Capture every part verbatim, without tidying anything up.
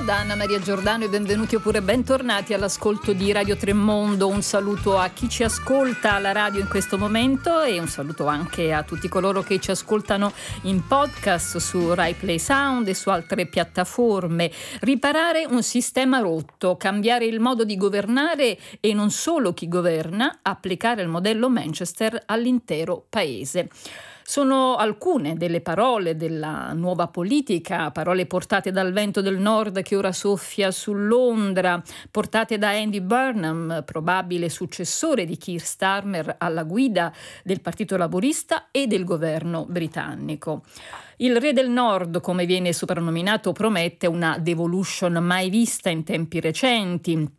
da Anna Maria Giordano e benvenuti oppure bentornati all'ascolto di Radio Tremondo. Un saluto a chi ci ascolta alla radio in questo momento e un saluto anche a tutti coloro che ci ascoltano in podcast su Rai Play Sound e su altre piattaforme. Riparare un sistema rotto, cambiare il modo di governare e non solo chi governa, applicare il modello Manchester all'intero paese. Sono alcune delle parole della nuova politica, parole portate dal vento del nord che ora soffia su Londra, portate da Andy Burnham, probabile successore di Keir Starmer alla guida del Partito Laburista e del governo britannico. Il re del nord, come viene soprannominato, promette una devolution mai vista in tempi recenti,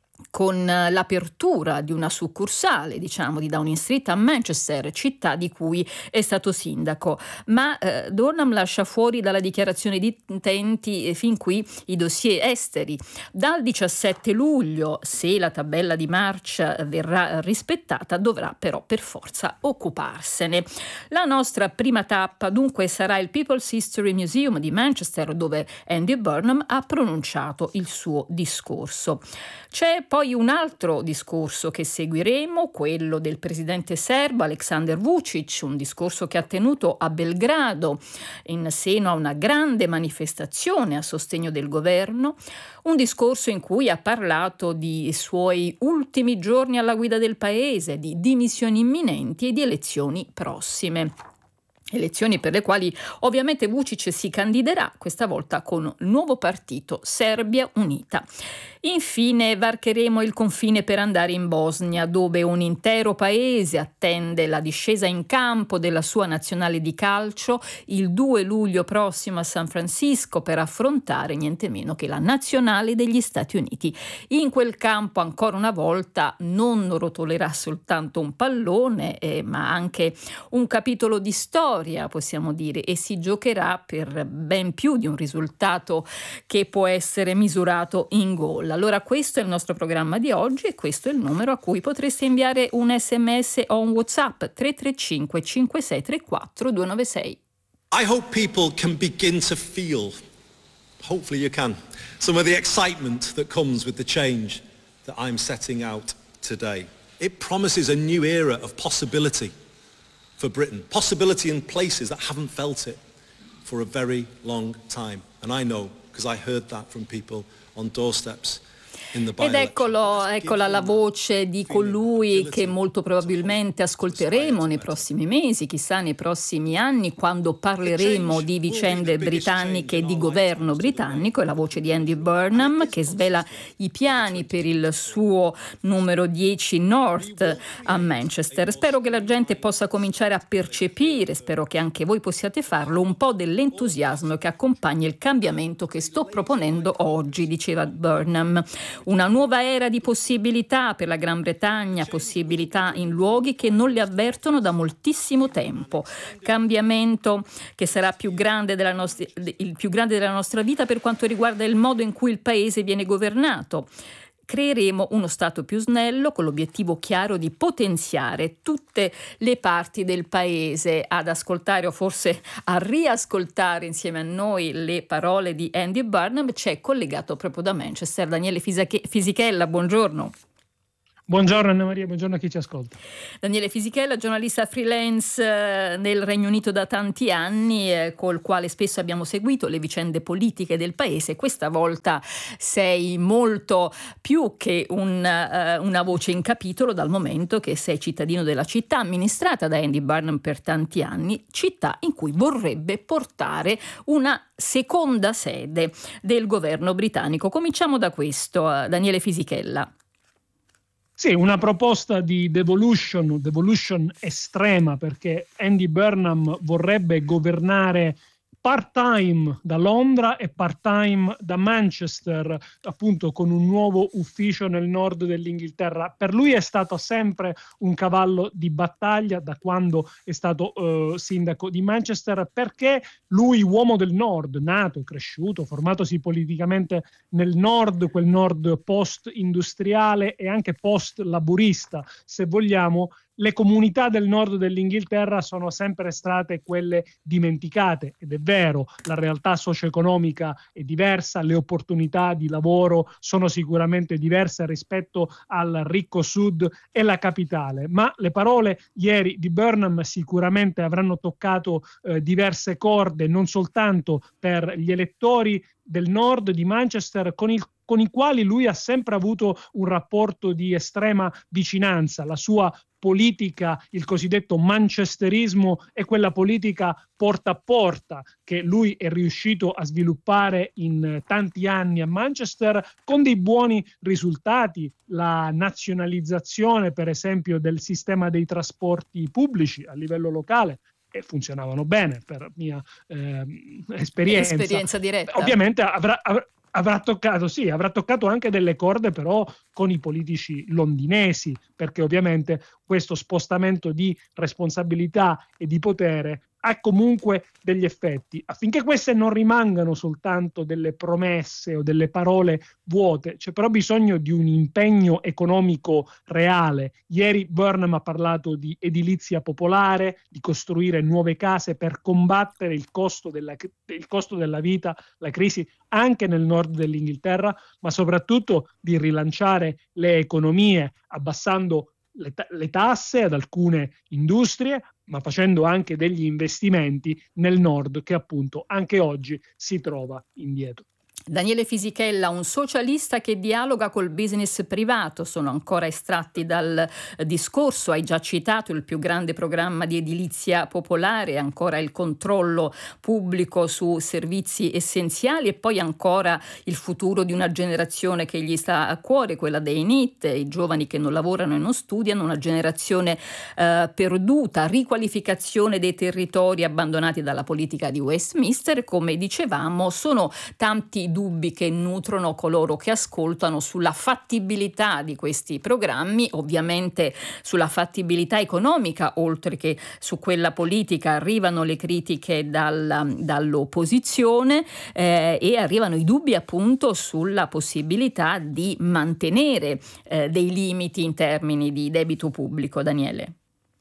con l'apertura di una succursale, diciamo, di Downing Street a Manchester, città di cui è stato sindaco. Ma eh, Burnham lascia fuori dalla dichiarazione di intenti eh, fin qui i dossier esteri. Dal diciassette luglio, se la tabella di marcia verrà rispettata, dovrà però per forza occuparsene. La nostra prima tappa dunque sarà il People's History Museum di Manchester, dove Andy Burnham ha pronunciato il suo discorso. C'è poi un altro discorso che seguiremo, quello del presidente serbo Aleksandar Vučić, un discorso che ha tenuto a Belgrado in seno a una grande manifestazione a sostegno del governo, un discorso in cui ha parlato di suoi ultimi giorni alla guida del paese, di dimissioni imminenti e di elezioni prossime. Elezioni per le quali ovviamente Vučić si candiderà, questa volta con il nuovo partito Serbia Unita. Infine varcheremo il confine per andare in Bosnia, dove un intero paese attende la discesa in campo della sua nazionale di calcio il due luglio prossimo a San Francisco per affrontare niente meno che la nazionale degli Stati Uniti. In quel campo ancora una volta non rotolerà soltanto un pallone, eh, ma anche un capitolo di storia, possiamo dire, e si giocherà per ben più di un risultato che può essere misurato in gol. Allora questo è il nostro programma di oggi e questo è il numero a cui potreste inviare un sms o un WhatsApp tre tre cinque cinque sei tre quattro due nove sei. I hope people can begin to feel, hopefully you can, some of the excitement that comes with the change that I'm setting out today. It promises a new era of possibility for Britain, possibility in places that haven't felt it for a very long time. And I know, because I heard that from people on doorsteps. Ed eccolo, eccola la voce di colui che molto probabilmente ascolteremo nei prossimi mesi, chissà nei prossimi anni, quando parleremo di vicende britanniche e di governo britannico. È la voce di Andy Burnham che svela i piani per il suo numero dieci North a Manchester. Spero che la gente possa cominciare a percepire, spero che anche voi possiate farlo, un po' dell'entusiasmo che accompagna il cambiamento che sto proponendo oggi, diceva Burnham. Una nuova era di possibilità per la Gran Bretagna, possibilità in luoghi che non le avvertono da moltissimo tempo. Cambiamento che sarà più grande della nostra, il più grande della nostra vita per quanto riguarda il modo in cui il paese viene governato. Creeremo uno Stato più snello con l'obiettivo chiaro di potenziare tutte le parti del paese. Ad ascoltare o forse a riascoltare insieme a noi le parole di Andy Burnham c'è collegato proprio da Manchester Daniele Fisichella, buongiorno. Buongiorno Anna Maria, buongiorno a chi ci ascolta. Daniele Fisichella, giornalista freelance eh, nel Regno Unito da tanti anni, eh, col quale spesso abbiamo seguito le vicende politiche del paese. Questa volta sei molto più che un, eh, una voce in capitolo, dal momento che sei cittadino della città amministrata da Andy Burnham per tanti anni, città in cui vorrebbe portare una seconda sede del governo britannico. Cominciamo da questo, eh, Daniele Fisichella. Sì, una proposta di devolution, devolution estrema, perché Andy Burnham vorrebbe governare part-time da Londra e part-time da Manchester, appunto con un nuovo ufficio nel nord dell'Inghilterra. Per lui è stato sempre un cavallo di battaglia da quando è stato uh, sindaco di Manchester, perché lui, uomo del nord, nato, cresciuto, formatosi politicamente nel nord, quel nord post-industriale e anche post-laburista, se vogliamo, le comunità del nord dell'Inghilterra sono sempre state quelle dimenticate, ed è vero, la realtà socio-economica è diversa, le opportunità di lavoro sono sicuramente diverse rispetto al ricco sud e la capitale, ma le parole ieri di Burnham sicuramente avranno toccato eh, diverse corde, non soltanto per gli elettori del nord di Manchester, con il con i quali lui ha sempre avuto un rapporto di estrema vicinanza. La sua politica, il cosiddetto manchesterismo, è quella politica porta a porta che lui è riuscito a sviluppare in tanti anni a Manchester, con dei buoni risultati. La nazionalizzazione, per esempio, del sistema dei trasporti pubblici a livello locale, e funzionavano bene per mia eh, esperienza. Esperienza diretta. Ovviamente avrà, avrà Avrà toccato, sì, avrà toccato anche delle corde però con i politici londinesi, perché ovviamente questo spostamento di responsabilità e di potere ha comunque degli effetti. Affinché queste non rimangano soltanto delle promesse o delle parole vuote, c'è però bisogno di un impegno economico reale. Ieri Burnham ha parlato di edilizia popolare, di costruire nuove case per combattere il costo della, il costo della vita, la crisi anche nel nord dell'Inghilterra, ma soprattutto di rilanciare le economie abbassando le, ta- le tasse ad alcune industrie, ma facendo anche degli investimenti nel nord che appunto anche oggi si trova indietro. Daniele Fisichella, un socialista che dialoga col business privato, sono ancora estratti dal discorso. Hai già citato il più grande programma di edilizia popolare, ancora il controllo pubblico su servizi essenziali e poi ancora il futuro di una generazione che gli sta a cuore, quella dei N E E T, i giovani che non lavorano e non studiano, una generazione eh, perduta, riqualificazione dei territori abbandonati dalla politica di Westminster. Come dicevamo, sono tanti dubbi che nutrono coloro che ascoltano sulla fattibilità di questi programmi, ovviamente sulla fattibilità economica, oltre che su quella politica. Arrivano le critiche dalla, dall'opposizione eh, e arrivano i dubbi appunto sulla possibilità di mantenere eh, dei limiti in termini di debito pubblico. Daniele.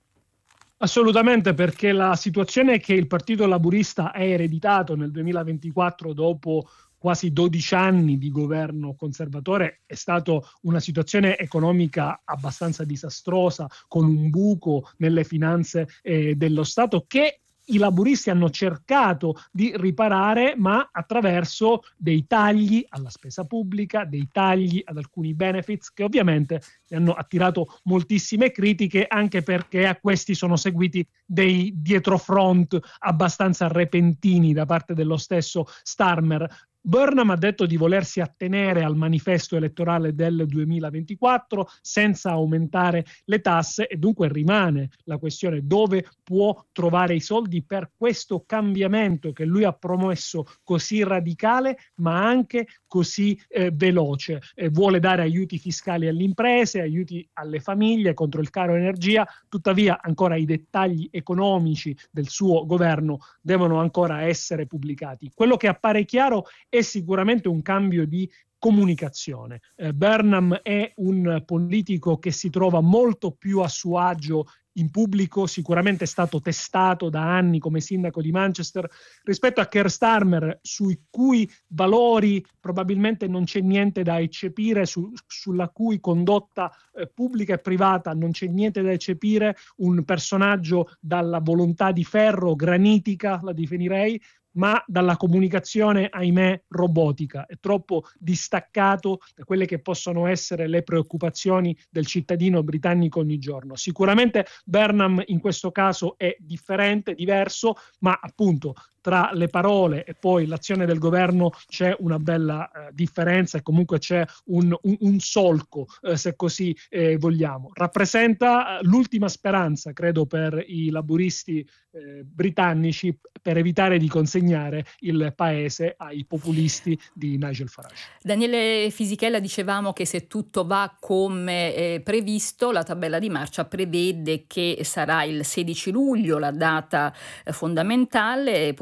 Assolutamente, perché la situazione che il Partito Laburista ha ereditato nel duemilaventiquattro dopo quasi dodici anni di governo conservatore è stata una situazione economica abbastanza disastrosa, con un buco nelle finanze eh, dello Stato che i laburisti hanno cercato di riparare, ma attraverso dei tagli alla spesa pubblica, dei tagli ad alcuni benefits che ovviamente hanno attirato moltissime critiche, anche perché a questi sono seguiti dei dietrofront abbastanza repentini da parte dello stesso Starmer. Burnham ha detto di volersi attenere al manifesto elettorale del duemilaventiquattro senza aumentare le tasse, e dunque rimane la questione dove può trovare i soldi per questo cambiamento che lui ha promesso, così radicale ma anche così eh, veloce. Eh, vuole dare aiuti fiscali alle imprese, aiuti alle famiglie contro il caro energia, tuttavia ancora i dettagli economici del suo governo devono ancora essere pubblicati. Quello che appare chiaro è sicuramente un cambio di comunicazione. Eh, Burnham è un politico che si trova molto più a suo agio in pubblico, sicuramente è stato testato da anni come sindaco di Manchester, rispetto a Keir Starmer, sui cui valori probabilmente non c'è niente da eccepire, su, sulla cui condotta eh, pubblica e privata non c'è niente da eccepire, un personaggio dalla volontà di ferro, granitica la definirei, ma dalla comunicazione, ahimè, robotica. È troppo distaccato da quelle che possono essere le preoccupazioni del cittadino britannico ogni giorno. Sicuramente Burnham in questo caso è differente, diverso, ma appunto tra le parole e poi l'azione del governo c'è una bella eh, differenza, e comunque c'è un, un, un solco, eh, se così eh, vogliamo. Rappresenta eh, l'ultima speranza, credo, per i laburisti eh, britannici per evitare di consegnare il paese ai populisti di Nigel Farage. Daniele Fisichella, dicevamo che se tutto va come eh, previsto, la tabella di marcia prevede che sarà il sedici luglio la data eh, fondamentale. Potremmo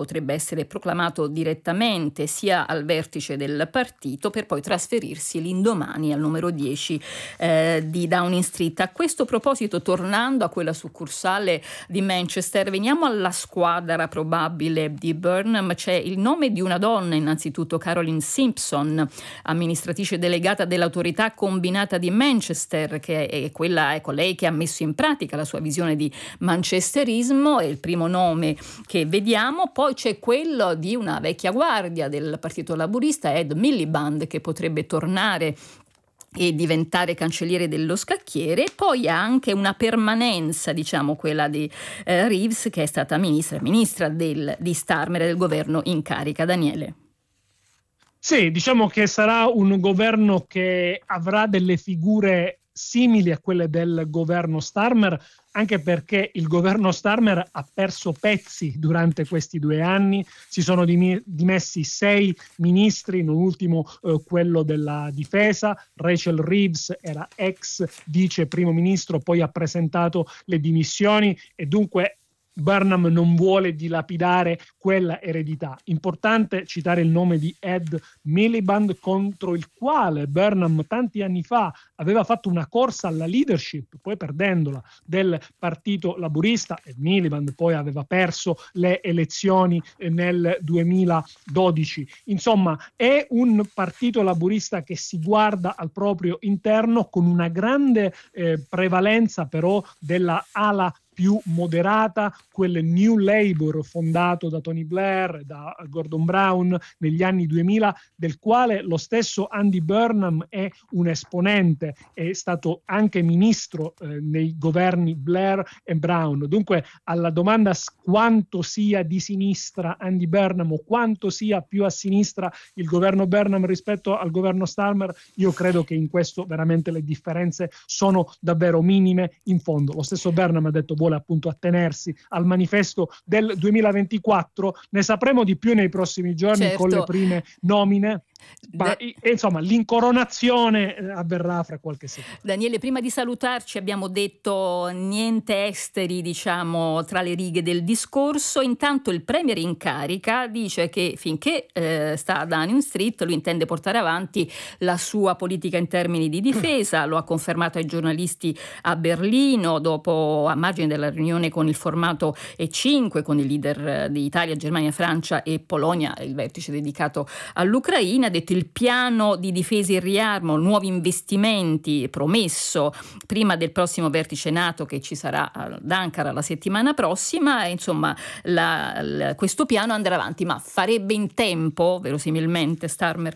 potrebbe essere proclamato direttamente sia al vertice del partito per poi trasferirsi l'indomani al numero dieci eh, di Downing Street. A questo proposito, tornando a quella succursale di Manchester, veniamo alla squadra probabile di Burnham. C'è il nome di una donna, innanzitutto Caroline Simpson, amministratrice delegata dell'autorità combinata di Manchester, che è quella, ecco, lei che ha messo in pratica la sua visione di manchesterismo, è il primo nome che vediamo. Poi c'è quello di una vecchia guardia del Partito Laburista, Ed Miliband, che potrebbe tornare e diventare cancelliere dello scacchiere. Poi ha anche una permanenza, diciamo quella di eh, Reeves, che è stata ministra, ministra del, di Starmer, del governo in carica. Daniele. Sì, diciamo che sarà un governo che avrà delle figure simili a quelle del governo Starmer, anche perché il governo Starmer ha perso pezzi durante questi due anni. Si sono dimessi sei ministri, non ultimo eh, quello della difesa. Rachel Reeves era ex vice primo ministro, poi ha presentato le dimissioni e dunque Burnham non vuole dilapidare quella eredità. Importante citare il nome di Ed Miliband, contro il quale Burnham tanti anni fa aveva fatto una corsa alla leadership, poi perdendola, del Partito Laburista. Ed Miliband poi aveva perso le elezioni nel duemiladodici. Insomma, è un Partito Laburista che si guarda al proprio interno, con una grande eh, prevalenza però della ala più moderata, quel New Labour fondato da Tony Blair, da Gordon Brown negli anni duemila, del quale lo stesso Andy Burnham è un esponente, è stato anche ministro eh, nei governi Blair e Brown. Dunque, alla domanda quanto sia di sinistra Andy Burnham o quanto sia più a sinistra il governo Burnham rispetto al governo Starmer, io credo che in questo veramente le differenze sono davvero minime. In fondo, lo stesso Burnham ha detto vuole appunto attenersi al manifesto del duemilaventiquattro. Ne sapremo di più nei prossimi giorni, certo, con le prime nomine. Ma De- insomma, l'incoronazione avverrà fra qualche secondo. Daniele, prima di salutarci abbiamo detto niente esteri, diciamo, tra le righe del discorso. Intanto il premier in carica dice che finché eh, sta a Downing Street lui intende portare avanti la sua politica in termini di difesa. Lo ha confermato ai giornalisti a Berlino dopo, a margine della riunione con il formato E cinque, con i leader di Italia, Germania, Francia e Polonia, il vertice dedicato all'Ucraina. Ha detto il piano di difesa e riarmo, nuovi investimenti promesso prima del prossimo vertice NATO che ci sarà ad Ankara la settimana prossima. Insomma, la, la, questo piano andrà avanti, ma farebbe in tempo, verosimilmente, Starmer?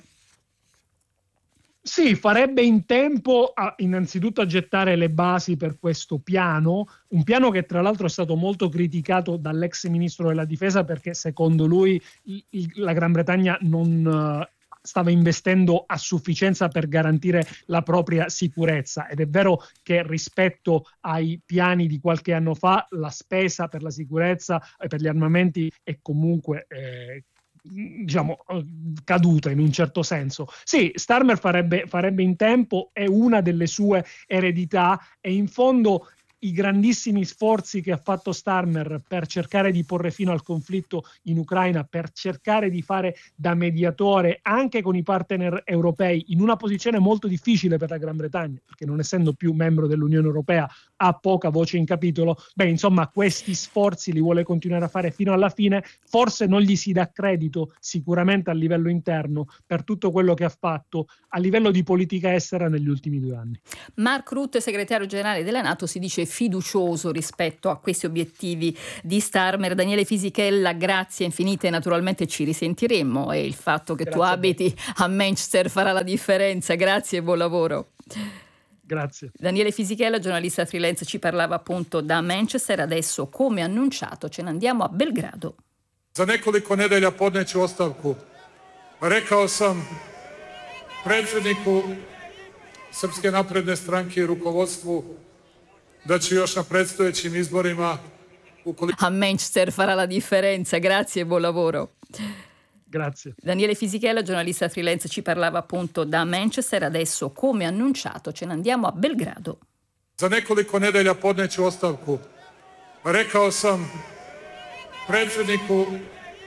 Sì, farebbe in tempo a, innanzitutto a gettare le basi per questo piano, un piano che tra l'altro è stato molto criticato dall'ex ministro della difesa perché secondo lui il, il, la Gran Bretagna non uh, stava investendo a sufficienza per garantire la propria sicurezza, ed è vero che rispetto ai piani di qualche anno fa la spesa per la sicurezza e per gli armamenti è comunque eh, diciamo caduta in un certo senso. Sì, Starmer farebbe, farebbe in tempo, è una delle sue eredità, e in fondo i grandissimi sforzi che ha fatto Starmer per cercare di porre fine al conflitto in Ucraina, per cercare di fare da mediatore anche con i partner europei in una posizione molto difficile per la Gran Bretagna, perché non essendo più membro dell'Unione Europea ha poca voce in capitolo. Beh, insomma, questi sforzi li vuole continuare a fare fino alla fine. Forse non gli si dà credito sicuramente a livello interno per tutto quello che ha fatto a livello di politica estera negli ultimi due anni. Mark Rutte, segretario generale della NATO, si dice fiducioso rispetto a questi obiettivi di Starmer. Daniele Fisichella, grazie infinite, naturalmente ci risentiremo e il fatto che grazie tu abiti a, a Manchester farà la differenza. Grazie e buon lavoro. Grazie. Daniele Fisichella, giornalista freelance, ci parlava appunto da Manchester. Adesso, come annunciato, ce ne andiamo a Belgrado. Za nekoliko nedelja podneću ostavku. Rekao sam predsjedniku Srpske napredne stranke i rukovodstvu da ću još na predstojećim izborima a Manchester farà la differenza. Grazie e buon lavoro. Grazie. Daniele Fisichella, giornalista freelance, ci parlava appunto da Manchester. Adesso, come annunciato, ce ne andiamo a Belgrado. Za nekoliko nedelja podneću ostavku. Rekao sam predsjedniku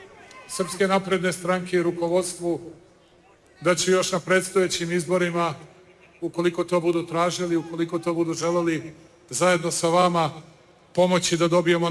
Srpske napredne stranke i rukovodstvu da će još na predstojećim izborima, ukoliko to budu tražili, ukoliko to budu želeli, zajedno sa vama pomoći da dobijemo